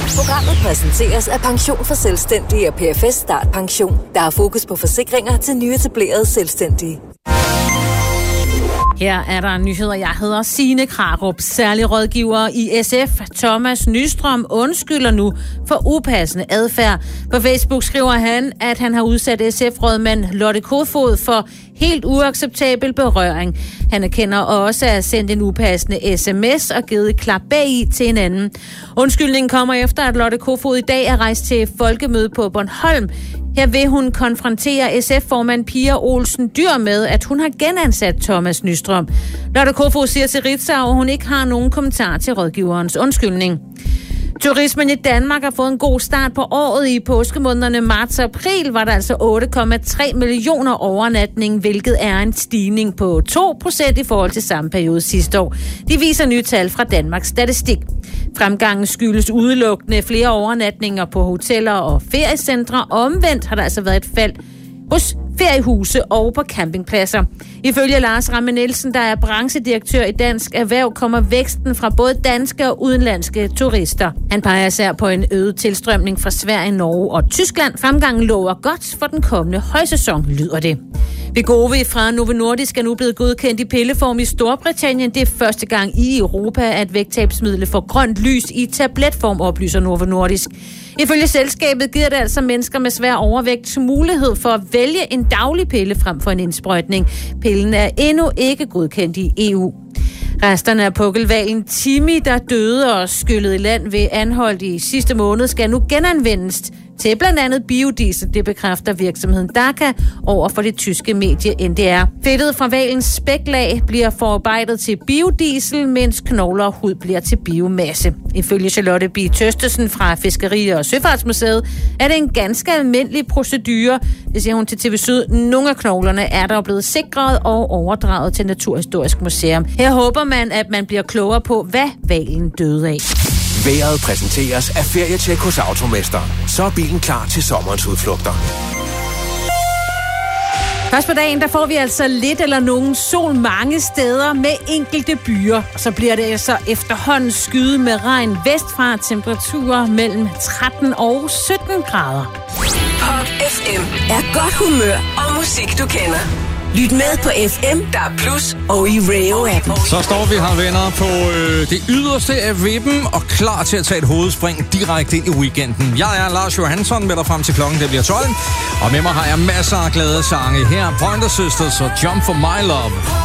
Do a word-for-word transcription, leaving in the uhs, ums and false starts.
Programmet præsenteres af Pension for Selvstændige og P F S Start Pension, der har fokus på forsikringer til nyetablerede selvstændige. Her er der nyheder. Jeg hedder Signe Krarup. Særlig rådgiver i S F, Thomas Nystrøm, undskylder nu for upassende adfærd. På Facebook skriver han, at han har udsat S F-rådmand Lotte Kofod for helt uacceptabel berøring. Han erkender også at have sendt en upassende sms og givet et klap bag i til en anden. Undskyldningen kommer efter, at Lotte Kofod i dag er rejst til folkemøde på Bornholm. Her vil hun konfrontere S F-formand Pia Olsen Dyhr med, at hun har genansat Thomas Nystrøm. Lotte Kofod siger til Ritzau, at hun ikke har nogen kommentar til rådgiverens undskyldning. Turismen i Danmark har fået en god start på året. I påskemånederne marts og april var der altså otte komma tre millioner overnatning, hvilket er en stigning på to procent i forhold til samme periode sidste år. De viser nye tal fra Danmarks Statistik. Fremgangen skyldes udelukkende flere overnatninger på hoteller og feriecentre. Omvendt har der altså været et fald hos feriehuse og på campingpladser. Ifølge Lars Ramme Nielsen, der er branchedirektør i Dansk Erhverv, kommer væksten fra både danske og udenlandske turister. Han peger især på en øget tilstrømning fra Sverige, Norge og Tyskland. Fremgangen lover godt for den kommende højsæson, lyder det. Wegovy fra Novo Nordisk er nu blevet godkendt i pilleform i Storbritannien. Det er første gang i Europa, at vægttabsmidlet får grønt lys i tabletform, oplyser Novo Nordisk. Ifølge selskabet giver det altså mennesker med svær overvægt mulighed for at vælge en daglig pille frem for en indsprøjtning. Pillen er endnu ikke godkendt i E U. Resterne af pukkelhvalen Timmy, der døde og skyllede i land ved Anholt i sidste måned, skal nu genanvendes til blandt andet biodiesel. Det bekræfter virksomheden Daka over for det tyske medie N D R. Fedtet fra hvalens spæklag bliver forarbejdet til biodiesel, mens knogler og hud bliver til biomasse. Ifølge Charlotte B. Tøstesen fra Fiskeri- og Søfartsmuseet er det en ganske almindelig procedure. Det siger hun til T V Syd. Nogle af knoglerne er der blevet sikret og overdraget til Naturhistorisk Museum. Her håber man, at man bliver klogere på, hvad hvalen døde af. Vejret præsenteres af Ferietjek hos Automester. Så er bilen klar til sommerens udflugter. Først på dagen, der får vi altså lidt eller nogen sol mange steder med enkelte byer. Og så bliver det altså efterhånden skyde med regn vestfra, temperaturer mellem tretten og sytten grader. Pop F M er godt humør og musik, du kender. Lyt med på F M, der er plus, og i Rayo-appen. Så står vi her, venner, på øh, det yderste af vippen og klar til at tage et hovedspring direkte ind i weekenden. Jeg er Lars Johansson med dig frem til klokken, det bliver tolv. Og med mig har jeg masser af glade sange her. Pointer Sisters og Jump for My Love.